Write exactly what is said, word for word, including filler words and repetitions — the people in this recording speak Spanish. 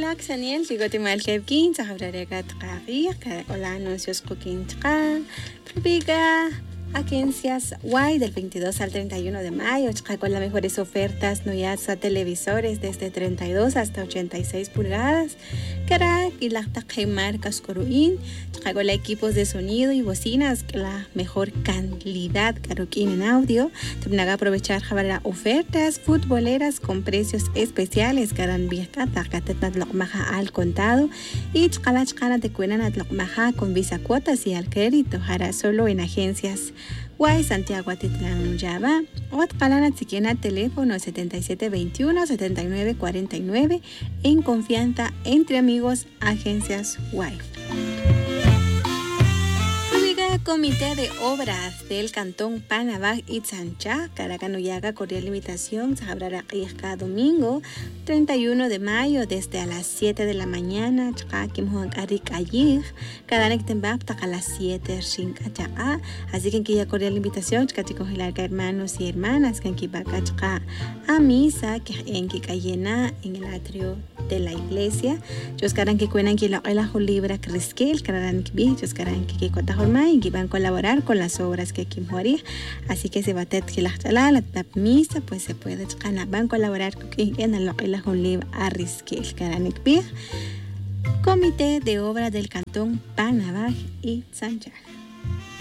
Max Daniel, sigo timal kebkin, sa habrarega tqaqi, hola anuncios cooking tqa, Trubiga, agencias Y del veintidós al treinta y uno de mayo, tqa con las mejores ofertas, no ya televisores desde treinta y dos hasta ochenta y seis pulgadas, Karak y la taqi marcas Coruin, tqa con equipos de sonido y bocinas, la mejor calidad Karukin en audio, también haga aprovechar jabará ofertas futboleras con precios especiales, Karan Vieja, Taqatet Maja al contado, y Chqala Chqala te cuenan Maja con visa cuotas y al crédito, hará solo en agencias Y Santiago Atitlán Nuyaba, o Tqalana Tziquena teléfono setenta y siete veintiuno setenta y nueve cuarenta y nueve, en confianza entre amigos, agencias Y. Comité de Obras del Cantón Panabaj y Sancha, Caracanoyaga, cordial invitación, se habrá cada domingo, treinta y uno de mayo, desde a las siete de la mañana, Chaqakim Juan Arik Ayig, cada Nectembab, a las siete, Shinkacha, así que aquí ya cordial invitación, Chacaticogilar, hermanos y hermanas, que aquí va a misa, que en Kikayena, en el atrio de la iglesia, ellos caran que cuenan que la ola libra crisquel, caran que vi, ellos caran que que cotajormay, que van a colaborar con las obras que aquí morir, así que se va a tener que la la misa, pues se puede van a colaborar con que en la ola libra a risquel, caran que vi, Comité de Obras del Cantón Panabaj y Sancha.